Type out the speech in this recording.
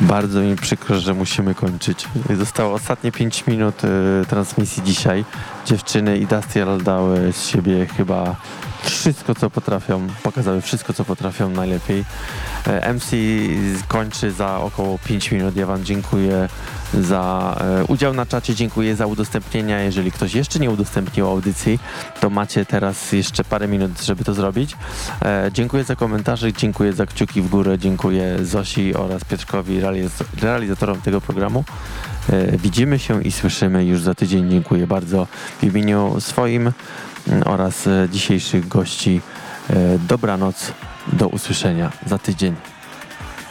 Bardzo mi przykro, że musimy kończyć. Zostało ostatnie 5 minut transmisji dzisiaj. Dziewczyny Industrial dały z siebie chyba wszystko, co potrafią. Pokazały wszystko, co potrafią najlepiej. MC kończy za około 5 minut. Ja wam dziękuję za udział na czacie, dziękuję za udostępnienia. Jeżeli ktoś jeszcze nie udostępnił audycji, to macie teraz jeszcze parę minut, żeby to zrobić. Dziękuję za komentarze, dziękuję za kciuki w górę, dziękuję Zosi oraz Piotrkowi, realizatorom tego programu. Widzimy się i słyszymy już za tydzień. Dziękuję bardzo w imieniu swoim oraz dzisiejszych gości. Dobranoc, do usłyszenia za tydzień.